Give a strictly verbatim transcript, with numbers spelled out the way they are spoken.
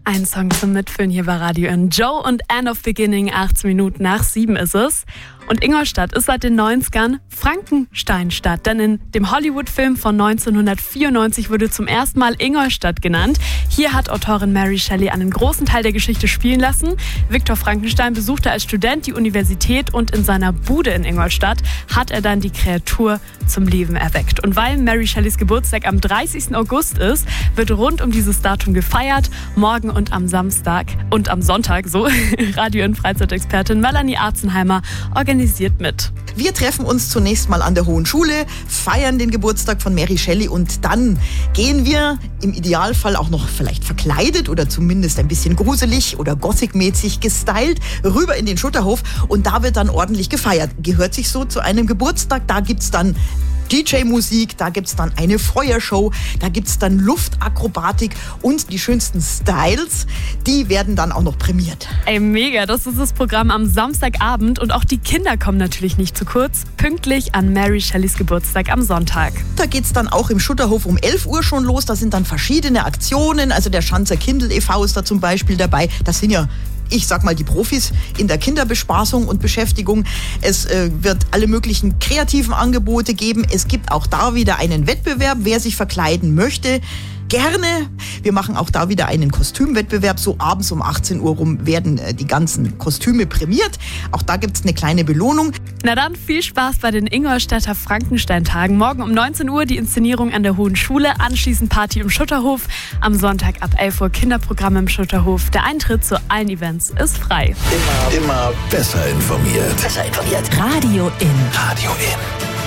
Ein Song zum Mitfühlen hier bei Radio in Joe und End of Beginning, achtzehn Minuten nach sieben ist es. Und Ingolstadt ist seit den neunzigern Frankensteinstadt, denn in dem Hollywood-Film von neunzehnhundertvierundneunzig wurde zum ersten Mal Ingolstadt genannt. Hier hat Autorin Mary Shelley einen großen Teil der Geschichte spielen lassen. Viktor Frankenstein besuchte als Student die Universität und in seiner Bude in Ingolstadt hat er dann die Kreatur zum Leben erweckt. Und weil Mary Shelleys Geburtstag am dreißigsten August ist, wird rund um dieses Datum gefeiert. Morgen und am Samstag und am Sonntag, so Radio- und Freizeitexpertin Melanie Arzenheimer organisiert mit. Wir treffen uns zunächst mal an der Hohen Schule, feiern den Geburtstag von Mary Shelley und dann gehen wir im Idealfall auch noch vielleicht verkleidet oder zumindest ein bisschen gruselig oder gothic-mäßig gestylt rüber in den Schutterhof und da wird dann ordentlich gefeiert. Gehört sich so zu einem Geburtstag, da gibt's dann D J-Musik, da gibt's dann eine Feuershow, da gibt's dann Luftakrobatik und die schönsten Styles, die werden dann auch noch prämiert. Ey, mega, das ist das Programm am Samstagabend und auch die Kinder kommen natürlich nicht zu kurz, pünktlich an Mary Shelleys Geburtstag am Sonntag. Da geht's dann auch im Schutterhof um elf Uhr schon los, da sind dann verschiedene Aktionen, also der Schanzer Kindl e V ist da zum Beispiel dabei, das sind ja ich sag mal, die Profis in der Kinderbespaßung und Beschäftigung. Es äh, wird alle möglichen kreativen Angebote geben. Es gibt auch da wieder einen Wettbewerb, wer sich verkleiden möchte. Gerne. Wir machen auch da wieder einen Kostümwettbewerb. So abends um achtzehn Uhr rum werden äh, die ganzen Kostüme prämiert. Auch da gibt's eine kleine Belohnung. Na dann, viel Spaß bei den Ingolstädter Frankenstein-Tagen. Morgen um neunzehn Uhr die Inszenierung an der Hohen Schule, anschließend Party im Schutterhof. Am Sonntag ab elf Uhr Kinderprogramm im Schutterhof. Der Eintritt zu allen Events ist frei. Immer, immer besser informiert. Besser informiert. Radio in. Radio in.